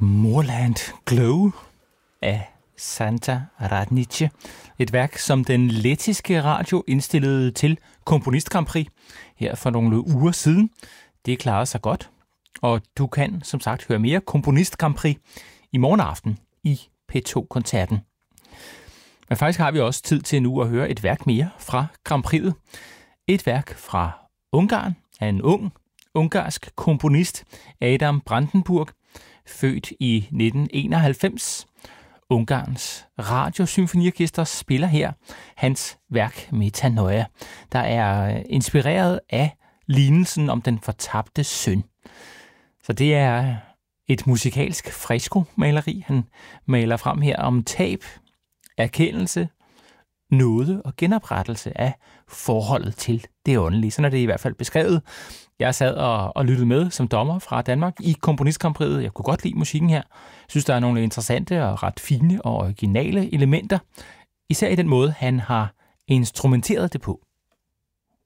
Moorland Glow af Santa Radnice. Et værk, som den lettiske radio indstillede til Komponist Grand Prix her for nogle uger siden. Det klarede sig godt, og du kan som sagt høre mere Komponist Grand Prix i morgen aften i P2-koncerten. Men faktisk har vi også tid til nu at høre et værk mere fra Grand Prix'et. Et værk fra Ungarn af en ung ungarsk komponist, Adam Brandenburg, født i 1991. Ungarns radiosymfoniorkester spiller her hans værk Metanoia, der er inspireret af lignelsen om den fortabte søn. Så det er et musikalsk freskomaleri, han maler frem her om tab, erkendelse, nåde og genoprettelse af forholdet til det åndelige. Sådan er det i hvert fald beskrevet. Jeg sad og lyttede med som dommer fra Danmark i Komponist Grand Prix'et. Jeg kunne godt lide musikken her. Jeg synes, der er nogle interessante og ret fine og originale elementer. Især i den måde, han har instrumenteret det på.